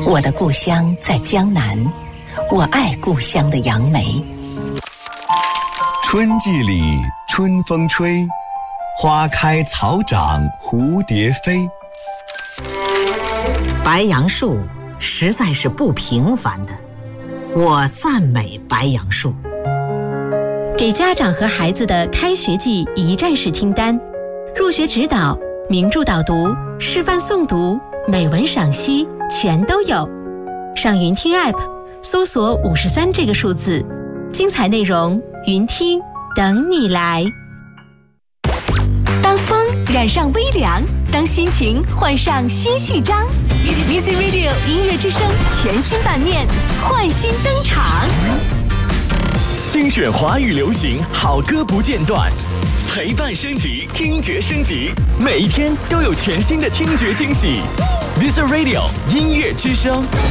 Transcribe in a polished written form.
我的故乡在江南，我爱故乡的杨梅。 春季里春风吹，花开草长蝴蝶飞。 白杨树实在是不平凡的，我赞美白杨树。 给家长和孩子的开学季一站式听单，入学指导、名著导读、示范诵读、美文赏析全都有。上云听 App 搜索53这个数字，精彩内容云听等你来。当风染上微凉，当心情换上新序章， Music Radio 音乐之声全新版面焕新登场。 精选华语流行好歌不间断，陪伴升级，听觉升级，每一天都有全新的听觉惊喜。Music Radio 音乐之声。